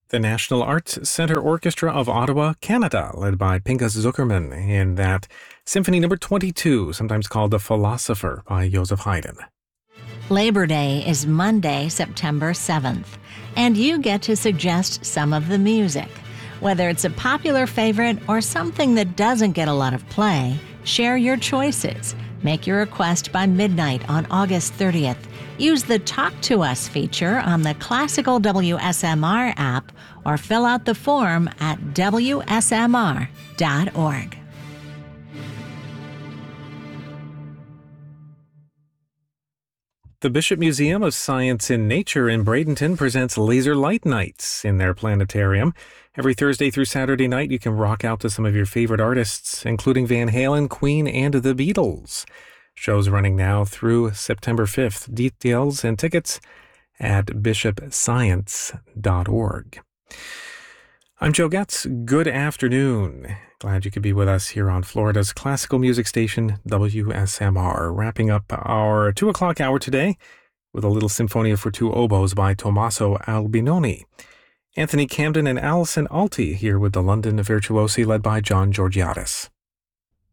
The National Arts Centre Orchestra of Ottawa, Canada, led by Pinchas Zuckerman in that Symphony No. 22, sometimes called The Philosopher by Joseph Haydn. Labor Day is Monday, September 7th, and you get to suggest some of the music. Whether it's a popular favorite or something that doesn't get a lot of play, share your choices. Make your request by midnight on August 30th. Use the Talk to Us feature on the Classical WSMR app or fill out the form at WSMR.org. The Bishop Museum of Science and Nature in Bradenton presents Laser Light Nights in their planetarium. Every Thursday through Saturday night, you can rock out to some of your favorite artists, including Van Halen, Queen, and the Beatles. Show's running now through September 5th. Details and tickets at bishopscience.org. I'm Joe Getz. Good afternoon. Glad you could be with us here on Florida's classical music station, WSMR. Wrapping up our 2 o'clock hour today with a little Sinfonia for two oboes by Tommaso Albinoni. Anthony Camden and Alison Alti here with the London Virtuosi led by John Georgiadis.